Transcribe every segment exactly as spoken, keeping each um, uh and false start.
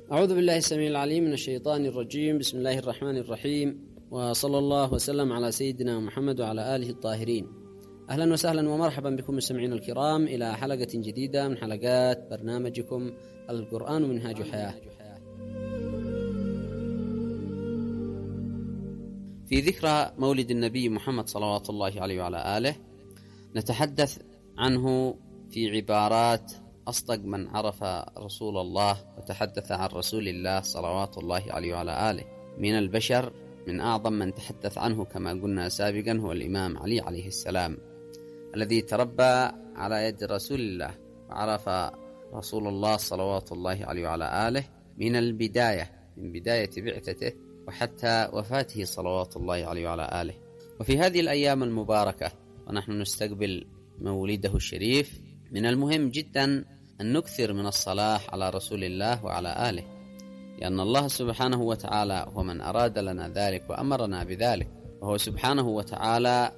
أعوذ بالله السميع العليم من الشيطان الرجيم. بسم الله الرحمن الرحيم، وصلى الله وسلم على سيدنا محمد وعلى آله الطاهرين. أهلا وسهلا ومرحبا بكم مستمعين الكرام إلى حلقة جديدة من حلقات برنامجكم القرآن منهاج حياة. في ذكرى مولد النبي محمد صلوات الله عليه وعلى آله نتحدث عنه في عبارات أصدق من عرف رسول الله وتحدث عن رسول الله صلوات الله عليه وعلى آله من البشر. من أعظم من تحدث عنه كما قلنا سابقا هو الإمام علي عليه السلام، الذي تربى على يد رسول الله وعرف رسول الله صلوات الله عليه وعلى آله من البداية، من بداية بعثته وحتى وفاته صلوات الله عليه وعلى آله. وفي هذه الأيام المباركة ونحن نستقبل مولده الشريف، من المهم جدا أن نكثر من الصلاة على رسول الله وعلى آله، لأن الله سبحانه وتعالى هو من أراد لنا ذلك وأمرنا بذلك، وهو سبحانه وتعالى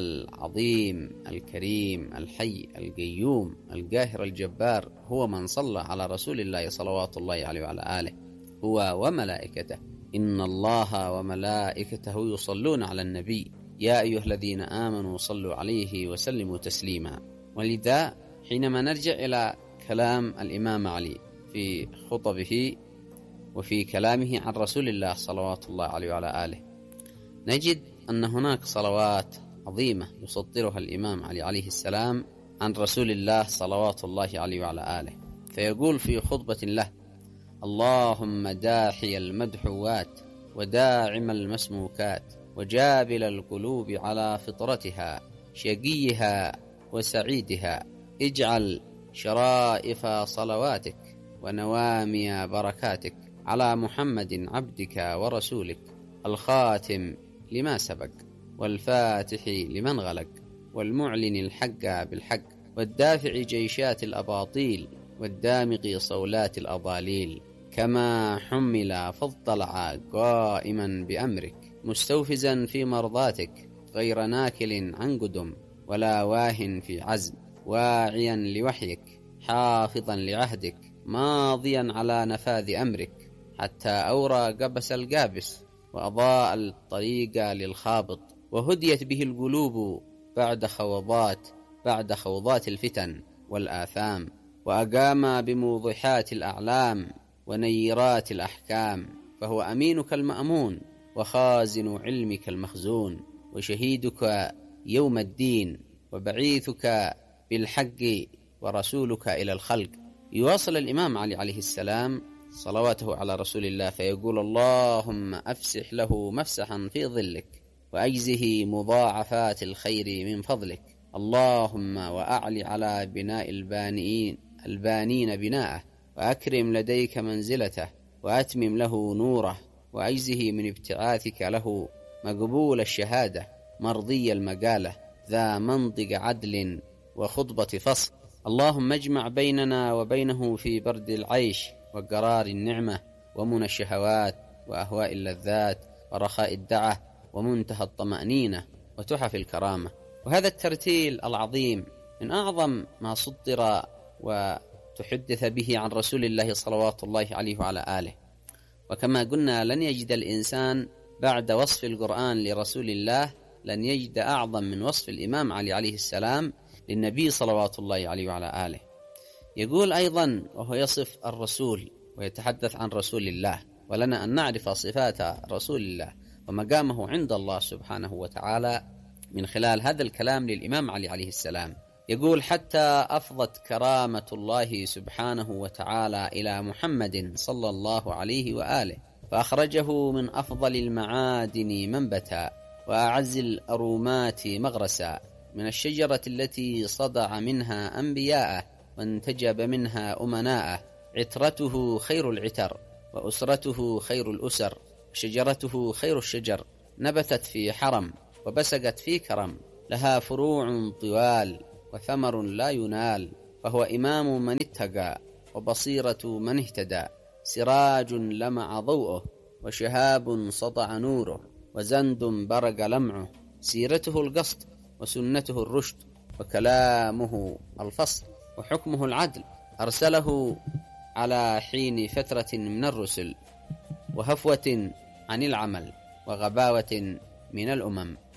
العظيم الكريم الحي القيوم القاهر الجبار، هو من صلى على رسول الله صلوات الله عليه وعلى آله هو وملائكته. إن الله وملائكته يصلون على النبي يا أيها الذين آمنوا صلوا عليه وسلموا تسليما. ولذا حينما نرجع إلى كلام الإمام علي في خطبه وفي كلامه عن رسول الله صلوات الله عليه وعلى آله نجد أن هناك صلوات عظيمة يسطرها الإمام علي عليه السلام عن رسول الله صلوات الله عليه وعلى آله. فيقول في خطبة له: اللهم داحي المدحوات وداعم المسموكات وجابل القلوب على فطرتها شقيها وسعيدها، اجعل شرائف صلواتك ونوامي بركاتك على محمد عبدك ورسولك، الخاتم لما سبق والفاتح لمن غلق والمعلن الحق بالحق والدافع جيشات الأباطيل والدامق صولات الأضاليل، كما حمل فاضطلع قائما بأمرك مستوفزا في مرضاتك غير ناكل عن قدم ولا واه في عزم، واعيا لوحيك حافظا لعهدك ماضيا على نفاذ أمرك، حتى أورى قبس القابس وأضاء الطريق للخابط، وهديت به القلوب بعد خوضات بعد خوضات الفتن والآثام، وأقام بموضحات الأعلام ونيرات الأحكام، فهو أمينك المأمون وخازن علمك المخزون وشهيدك يوم الدين وبعيثك بالحق ورسولك إلى الخلق. يواصل الإمام علي عليه السلام صلواته على رسول الله فيقول: اللهم أفسح له مفسحا في ظلك وأجزه مضاعفات الخير من فضلك، اللهم وأعلي على بناء البانيين البانين بناءه، وأكرم لديك منزلته وأتمم له نوره، وأجزه من ابتعاثك له مقبول الشهادة مرضي المقالة ذا منطق عدل وخطبة فصل، اللهم اجمع بيننا وبينه في برد العيش وقرار النعمة ومنى الشهوات وأهواء اللذات ورخاء الدعة ومنتهى الطمأنينة وتحف الكرامة. وهذا الترتيل العظيم من أعظم ما سطر وتحدث به عن رسول الله صلوات الله عليه وعلى آله. وكما قلنا لن يجد الإنسان بعد وصف القرآن لرسول الله لن يجد أعظم من وصف الإمام علي عليه السلام للنبي صلوات الله عليه وعلى آله. يقول أيضا وهو يصف الرسول ويتحدث عن رسول الله، ولنا أن نعرف صفات رسول الله ومقامه عند الله سبحانه وتعالى من خلال هذا الكلام للإمام علي عليه السلام. يقول: حتى أفضت كرامة الله سبحانه وتعالى إلى محمد صلى الله عليه وآله، فأخرجه من أفضل المعادن منبتا وأعز الأرومات مغرسا، من الشجرة التي صدع منها أنبياءه وانتجب منها أمناءه، عترته خير العتر وأسرته خير الأسر، شجرته خير الشجر، نبتت في حرم وبسقت في كرم، لها فروع طوال وثمر لا ينال، فهو إمام من اتقى وبصيرة من اهتدى، سراج لمع ضوءه وشهاب سطع نوره وزند برق لمعه، سيرته القصد وسنته الرشد وكلامه الفصل وحكمه العدل، أرسله على حين فترة من الرسل، وهفوة عن العمل، وغباوة من الأمم.